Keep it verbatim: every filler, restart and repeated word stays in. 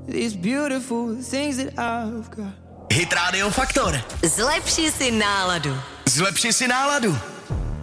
these beautiful things that I've got. Hit Radio Faktor. Zlepši si náladu. Zlepši si náladu.